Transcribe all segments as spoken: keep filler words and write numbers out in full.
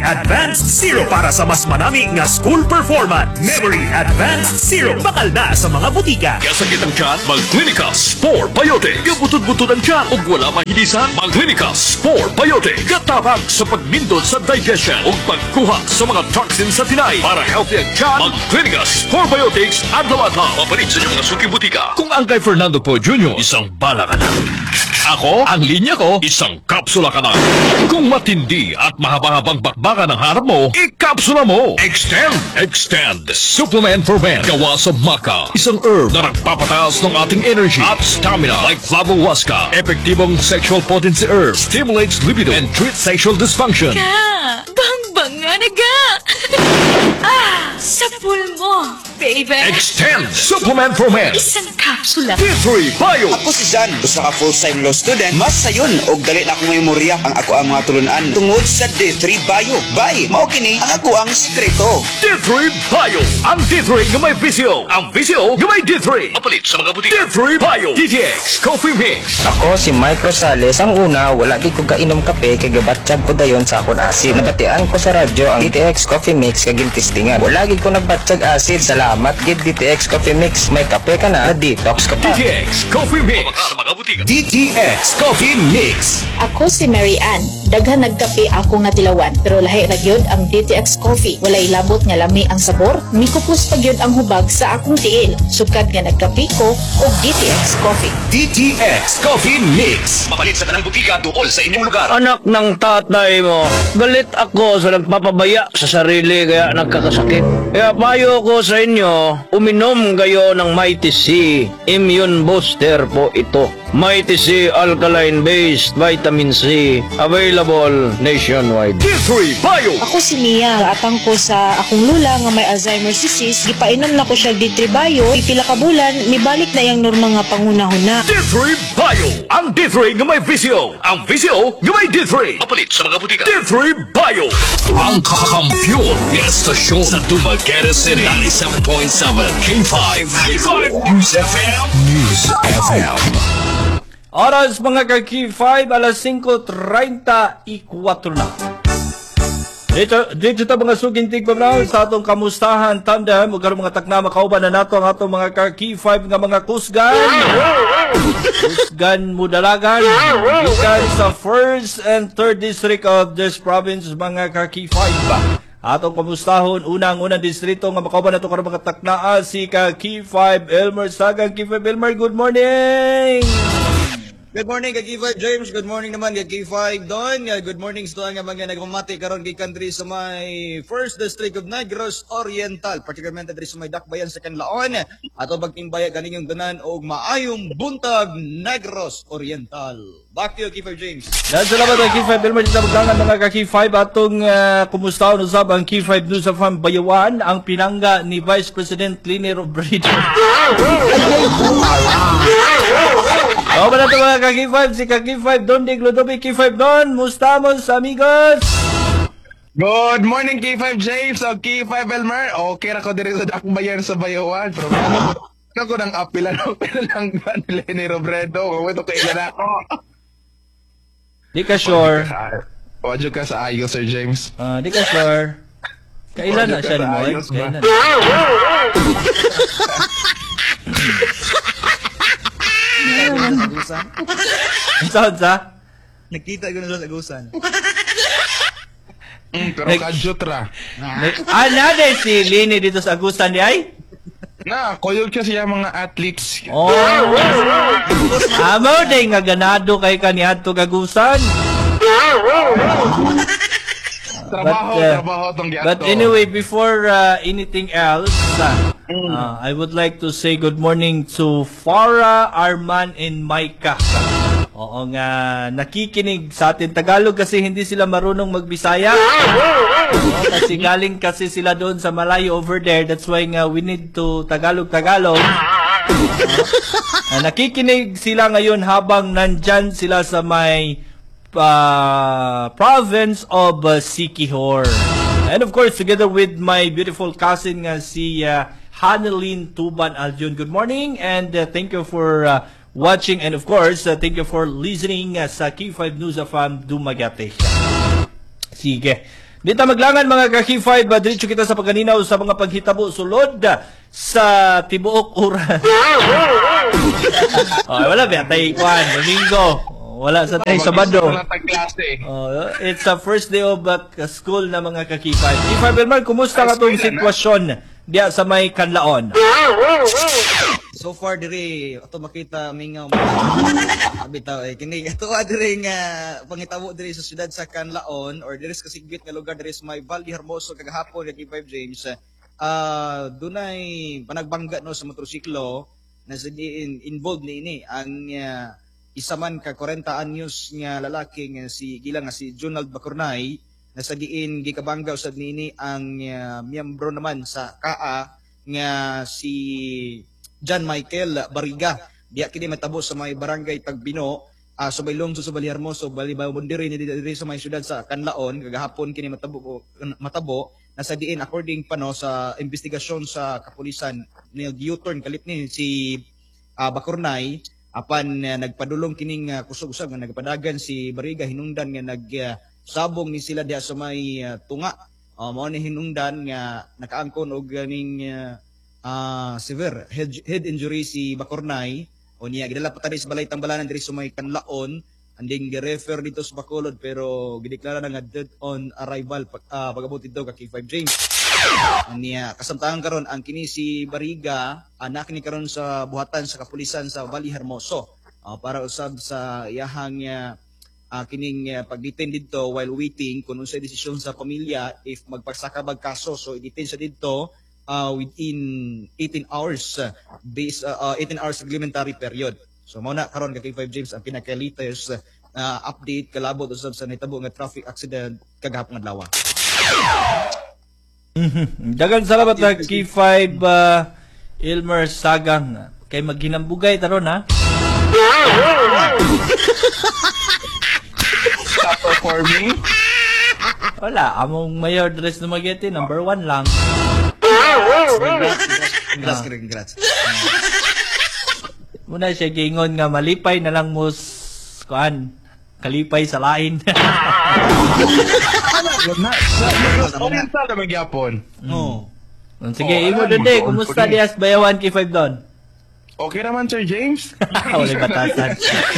Advanced Zero para sa mas manami nga school performance. Memory Advanced Zero bakal na sa mga butika. Kasakit ang tiyan, mag-Clinica Spore Biotic. Kabutod-butod ang tiyan ug wala mahilisan, mag-Clinica Spore Biotic. Katabang sa pagmindot sa digestion ug pagkuha sa mga toxins sa tinay. Para healthy ang tiyan, mag-Clinica Spore Biotics adlaw-adlaw. Mapalit sa inyong mga suki butika. Kung ang kay Fernando Po Junior, isang bala ka na. Ako, ang linya ko, isang kapsula ka na. Kung matindi at mahaba-habang bakbakan ang harap mo, ikapsula mo. Extend, Extend, Supplement for Men. Gawa sa maca, isang herb na nagpapataas ng ating energy at stamina like flavohuasca. Epektibong sexual potency herb, stimulates libido and treats sexual dysfunction. Ka! Bang-bang nga na ga! Ah! Sa pool mo, baby! Extend, Supplement for Men. Isang kapsula. D three Bio. Ako si Jan, usa ka full-time law student. Mas sayon og dali na akong memorya ang ako ang mga tulunan tungod sa D three Bio. Bay, mao kini ang ako ang sekreto. D three Bio. Ang D three nga may visio. Ang visio nga may D three. Mapalit sa mga butika. D three Bio. D T X Coffee Mix. Ako si Mike Rosales. Ang una, wala di ko kainom kape kay gabatsyag ko dayon sa akon asid. Nabatian ko sa radyo ang D T X Coffee Mix kag testingan. Wala gid ko nagbatsyag asid. Salamat gid D T X Coffee Mix. May kape ka na, detox ka pa. D T X Coffee Mix. Sa mga butika. D T X Coffee Mix. Ako si Mary Ann. Daghan nagkape akong natilawan pero lahi ra gyud ang D T X Coffee. Walay labot nga lami ang sabor, mikupos pa gyud ang hubag sa akong tiil. Sukad nga nagkape ko og D T X Coffee. D T X Coffee Mix. Mapalit sa tanang butika duol sa inyong lugar. Anak ng tatay mo, galit ako sa nagpapabaya sa sarili kaya nagkakasakit. Kaya payo ko sa inyo, uminom kayo ng Mighty C. Immune Booster po ito. Mighty C Alkaline-based Vitamin C. Available nationwide. D three Bio. Ako si Mia, atang ko sa akong lula nga may Alzheimer's disease. Gipainom na ko siya D three Bio. Pipila ka bulan, mibalik na yung norma nga pangunahuna. D three Bio. Ang D three nga may visio. Ang visio nga may D three. Mapalit sa mga butika. D three Bio. Ang kakampiyon ng estasyon sa Dumaguete City. ninety-seven point seven K five. K five News F M. News F M. Oras mga ka-K five, alas singko treinta y cuatro na. Dito, dito ta mga suging tigpamnaw sa atong kamustahan tandem ug karon mga takna makauban na nato ang atong mga ka-K five nga mga kusgan. Kusgan mudalagan gikan sa first and third district of this province mga ka-K five. Atong kamustahon unang unang distrito nga makauban nato karon mga taknaa si ka-K five Elmer Sagang. K five Elmer, good morning. Good morning kay K five James, good morning naman kay K five Don. Good morning sa nga mga nagmamati karon kay country sa may first district of Negros Oriental, particularly diri sa may Dakbayan sa Canlaon. Ato pagtimbaya kaninyong tanan og maayong buntag Negros Oriental. Back to you, K five James. Dahil salamat ang K five Elmer sa magdangan mga ka-K five atong uh, kumustahon usab ang K five News of Bayawan ang pinangga ni Vice President Lini Robredo. O ba na ito mga ka-K five, si ka-K five Don Dig Ludovic. K five Don, mustamos amigos. Good morning K five James o K five Elmer. Okay ra ko diri sa Dakbayan sa Bayawan. Problema ko nang apila no pero lang nila ni Robredo. Kung ito kailan ako. Di ka sure. Wadyo ka sa ayos Sir James. Ah, di ka sure. Kailan na siya ni mo? Kailan? Saan sa? Nakita ko na sa agusan. Mm, pero Like- kadyot ra. Ah, nade si Lini dito sa Agusan di ay? Na, koyog siya siya mga athletes. Oh. Amo day nga ganado kay kaniadto Agusan. Trabaho, But, uh, trabaho tong giato. But anyway, before uh, anything else, uh, uh, I would like to say good morning to Farah, Arman, and Micah. Oo nga, nakikinig sa atin. Tagalog kasi hindi sila marunong magbisaya. Oo, kasi galing kasi sila doon sa malayo over there. That's why nga we need to Tagalog-Tagalog. Uh, nakikinig sila ngayon habang nandyan sila sa may uh, province of uh, Siquijor. And of course, together with my beautiful cousin nga si uh, Hanelin Tuban Aljon. Good morning and uh, thank you for uh, watching, and of course, uh, thank you for listening uh, sa K five News of um, Dumaguete. Sige. Di ta maglangan mga ka-Key five, uh, diretso kita sa pagkaninaw sa mga paghitabo sulod uh, sa tibuok oras. Oh, wala ba tay kwan, Domingo. Wala sa tay Sabado. Wala tag klase. Oh, it's the first day of uh, school na mga ka-Key five. Key five Elmar, kumusta ka tong sitwasyon diya sa may Kanlaon? So far diri ato makita mingaw bitaw eh kini ato diri nga pangitabo diri sa syudad sa Canlaon or diri sa kasigit nga lugar diri sa may Valle Hermoso kagahapon kay five James. Ah, dunay panagbangga no sa motorsiklo na sa diin involved ni ini ang uh, isa man ka forty anyos nga lalaki nga si gila nga si Jonald Bacurnay na sa diin gikabangga usad niini ang uh, miyembro naman sa K A nga si John Michael Bariga. Diya kini matabo sa may barangay Tagbino, uh, sa may lungsod sa Valle Hermoso, balibaw diri ni diri sa may syudad sa Canlaon kagahapon kini matabo matabo na sa diin according pa no sa investigasyon sa kapulisan ni U-turn kalit ni si uh, Bacurnay apan uh, nagpadulong kining uh, kusog-usab nga nagpadagan si Bariga hinungdan nga nag uh, sabong ni sila diya sa may uh, tunga. Uh, mao ni hinungdan nga nakaangkon og ganing uh, uh, severe head, head injury si Bacurnay o niya gidala pa tani sa balay tambalanan diri sa may Canlaon anding gi-refer dito sa Bacolod pero gideklara na nga dead on arrival pag uh, pagabot dito ka K five James niya kasamtangan karon ang kini si Bariga anak ni karon sa buhatan sa kapulisan sa Valle Hermoso uh, para usab sa iyahang uh, uh, kining uh, pag-detain dito while waiting kung unsay desisyon sa pamilya if magpagsaka bag kaso so i-detain siya dito uh, within eighteen hours uh, based uh, uh, eighteen hours reglementary period. So mao na karon ka K five James ang pinaka-latest uh, update kalabot usab sa nahitabo nga traffic accident kagahapon adlaw. Dagang salamat na K five uh, Elmer Sagang kay maghinambugay taron ha. Stop for me. Wala, among mayor dress na magete number one lang. Congrats, congrats. Muna siya gingon nga malipay na lang mo s- kuan kalipay sa lain. Oriental na magyapon. No. Sige, Oh, imo alam doon mo, eh. doon, Kumusta pwede. dias bayawan K five doon? Okay naman, Sir James. Wala batasan.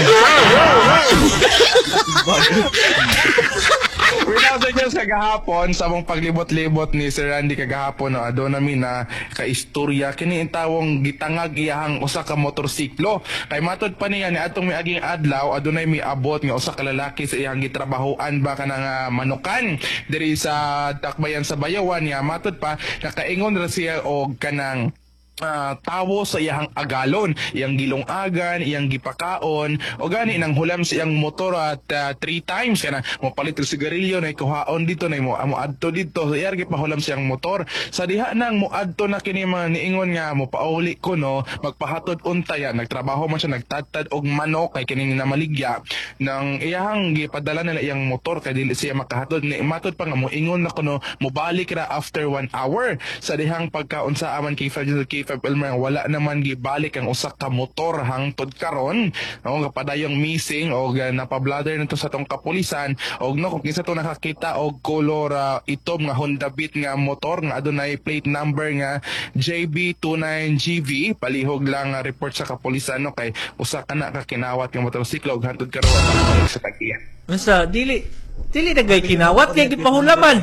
Wala sa Diyos kagahapon sa mong paglibot-libot ni Sir Randy kagahapon no, adto namin na kaistorya kini ang tawong gitangag iyahang usa ka motorsiklo kay matod pa niya ni atong miaging adlaw adunay miabot nga usa ka lalaki sa iyang gitrabahoan ba kanang uh, manukan diri sa Dakbayan sa Bayawan niya matod pa nakaingon ra siya og kanang Uh, tawo sa iyang agalon, iyang gilong-agan, iyang gipakaon, o gani nang hulam sa iyang motor at uh, three times kana mo palit og sigarilyo na ikuhaon dito na mo amo adto dito sa iyang gipahulam sa iyang motor. Sa diha nang mo adto na kini mga niingon nga mo pauli ko no, magpahatod untaya, nagtrabaho man siya nagtatad og manok kay kini na maligya nang iyang gipadala nila iyang motor kay dili siya makahatod ni matod pa nga mo ingon na kuno mo balik ra after one hour sa dihang pagkaunsa aman kay K five Elmer wala naman gibalik ang usa ka motor hangtod karon no kapadayong missing og uh, napablather nito sa tong kapulisan og no kung kinsa to nakakita og color uh, itom nga Honda Beat nga motor nga adunay plate number nga J B twenty-nine G V palihog lang uh, report sa kapulisan no kay usa ka na ka kinawat nga motorsiklo og hangtod karon sa tagiya. Basta dili dili na gay kinawat kay gipahulaman.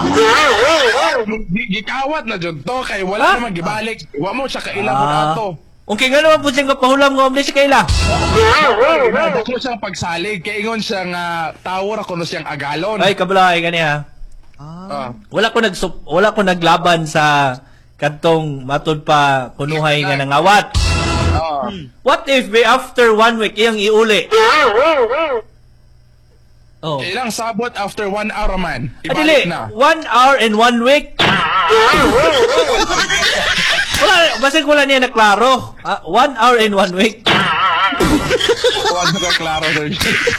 Gikawat na jud to kay wala Ah? naman gibalik. Wa mo siya kaila mo Ah. ato. Okay nga naman po siyang kapahulam nga omni si kaila. Dako siyang pagsalig kay ingon siya nga tower ako no siyang agalon. Ay kabalay gani ha. Ah. Wala ko nag wala ko naglaban sa kadtong matod pa kunuhay nga nangawat. Ah. What if we after one week iyang iuli? Oh. Ilang sabot after one hour man. Ah, dili, Ibalik na. one hour and one week. Wala, basig wala niya na klaro. Ah, one hour and one week. Huwag na klaro sir.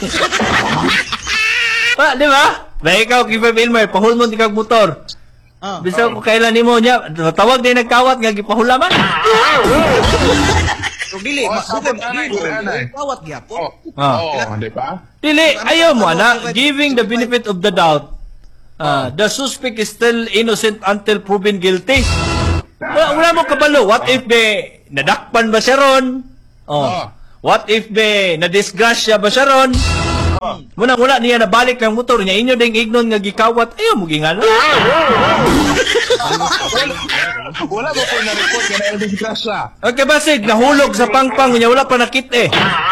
Pa, di ba? Ba ikaw, Kifa Bilmer, pahul mo di kag motor. Ah. Bisa ko kailan nimo niya, tawag din nagkawat nga gipahulaman. So dili, Oh, masugod sabot anay, dili. anay. Kawat gyapon. Oh. Ah. Oh, di ba? Dili, ayaw mo na, giving the benefit of the doubt. Ah, the suspect is still innocent until proven guilty. Wala, wala mo kabalo. What if be nadakpan ba siya ron? Oh. Oh. What if be nadisgrasya ba siya ron? Muna wala niya nabalik ng motor niya. Inyo ding ignon nga gikawat. Ayaw mo gingala. Wala mo po na-report ka na L D C crash siya. Okay, basig. Nahulog sa pangpang niya. Wala pa nakit eh.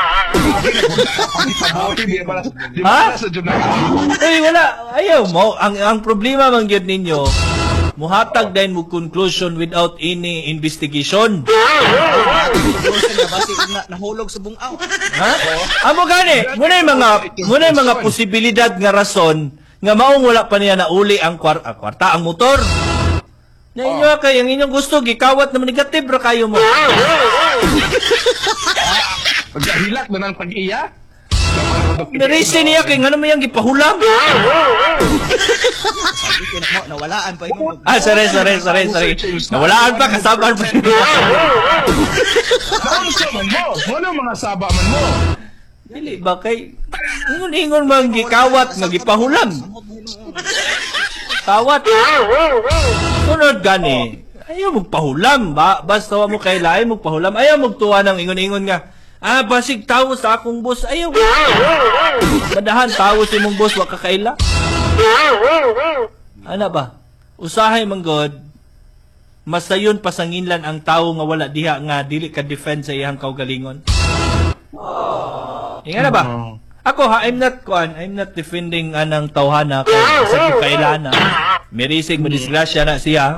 Di ba Ha? sa Junay? Eh, wala. Ayaw mo. Ang ang problema man gyud ninyo, muhatag din mo conclusion without any investigation. Conclusion nga basi na nahulog sa bungaw. Ha? Amo gani, muna yung mga muna yung mga posibilidad nga rason nga maong wala pa niya nauli ang kwar ah, kwarta ang motor. Na inyo kay ang inyong gusto gikawat naman negative ra kayo mo. Pagkahilak na ng pag-iya? Narisi niya kay ngano mo yang gipahulam. Sabi ko na nawalaan pa yung Ah, sorry, sorry, sorry, sorry. Nawalaan pa kasaban pa. Naunsa man mo? Ano mga saba man mo? Dili ba kay ingon-ingon man gikawat nga gipahulam. Kawat. Sunod gani. Ayaw magpahulam ba? Basta wa mo kay lain magpahulam. Ayaw magtuwa ng ingon-ingon nga. Ah, basig tawo sa akong boss. Ayaw. Madahan tawo si mong boss wa ka kaila. Ana ba? Usahay man god. Masayon pasanginlan ang tawo nga wala diha nga dili ka defend sa iyang kaugalingon. Inga na ba? Ako ha, I'm not kuan, I'm not defending anang tawhana kay sa kailana. Mirisig mo disgrasya na siya.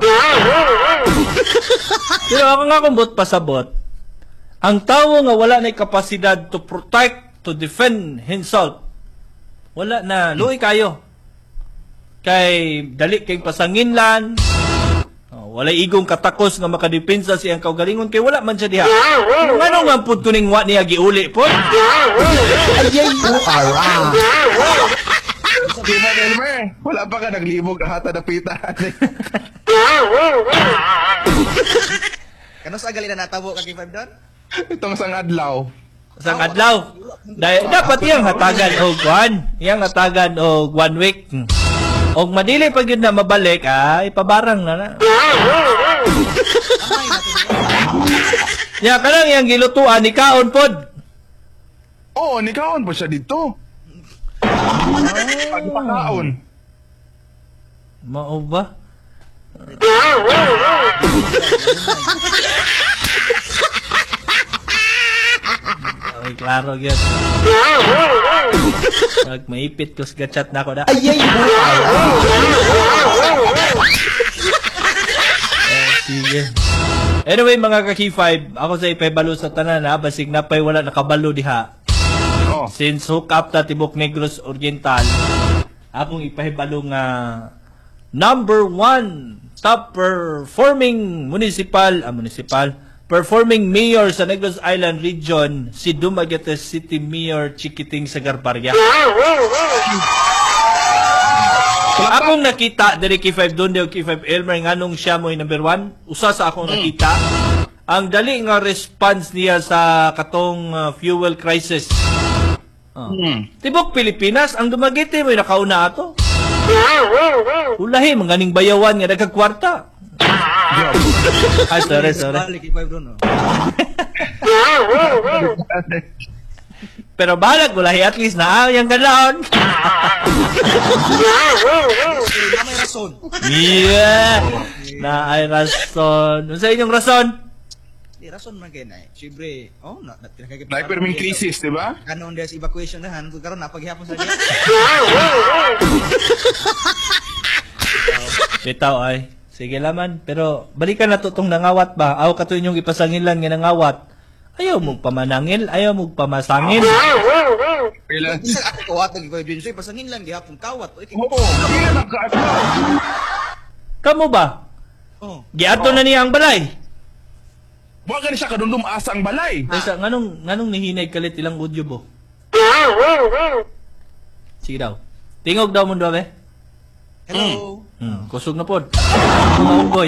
Pero ako nga kumbot pasabot. Ang tawo nga wala na kapasidad to protect, to defend himself. Wala na, luoy kayo. Kay dali kay pasanginlan. Oh, wala igong katakos nga makadepensa siyang kaugalingon kay wala man siya diha. Ano nga pud kuning wa niya giuli po? Ayay mo ara. Sabi mo, Elmer, wala pa ka naglibog na hata na pita. Kano sa gali na natabo ka kay Five Don? Itong sang adlaw. Sa adlaw. Dahil dapat iyang hatagan og one, iyang hatagan og one week. Og madili pag yun na mabalik, ay pabarang na na. Ya kanang iyang gilutuan ni kaon pod. Oo, nikaon pa siya dito. Pagpakaon. Mao ba? Ay, klaro gyud. Pag maipit ko sa chat na ako na. Ayay mo. Sige. Anyway, mga ka-Key five, ako sa ipay-balo sa tanan na, basig na pa'y wala nakabalo diha. Oh. Since hook up ta Tibok Negros Oriental, akong ipahibalo nga number one top performing municipal, ah, municipal, performing mayor sa Negros Island Region, si Dumaguete City Mayor Chikiting Sagarbarya. Akong nakita dari K five Donde o K five Elmer nganong siya mo'y number one, usa sa akong nakita, ang dali nga response niya sa katong uh, fuel crisis. Oh. Tibok Pilipinas, ang Dumaguete mo'y nakauna ato. Ulahi, manganing bayawan nga nagkakwarta. Ay, sorry, sorry. Balik kay Five Don. Pero balag, ulahi at least na yung galaon. Na may rason. Yeah! Na ay rason. Ano sa inyong rason? Di rason man kay na. Siyempre, oh, na nakikip. Sniper-ming crisis, di ba? Kanon there's evacuation na han, karon napaghihapon sa diya. Bitaw ay. Sige laman. Pero balikan na to tong nangawat ba? Aw kato inyong ipasangin lang nga nangawat. Ayaw mo pamanangil, ayaw mo pamasangin. Kailan? Isa ako kawat ng Five Don, so pasangin lang gihapon kawat. Oo, kaya nagkaadlaw. Kamo ba? Oh. Giadto na niya ang balay. Wag na siya kadundum asa ang balay. Kaysa nganong nganong nihinay kalit ilang audio bo? Sige daw. Tingog daw mo daw eh. Hello. Hmm, kusog na pod. Mga unggoy.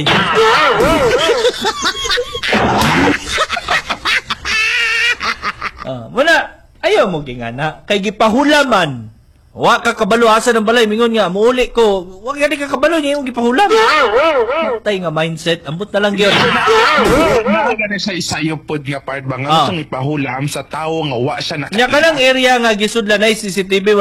Ah, muna ayaw mo gingana kay gipahulaman Wa ka kabalo asa ng balay mingon nga muuli ko. Wa gani ka kabalo niya imong gipahulam. Tay nga mindset, ambot na lang gyud. Nagani sa isayo pod nga part ba nga Ah. gustong ipahulam sa tawo nga wa siya Nya nakita. kanang area nga gisudlan ay C C T V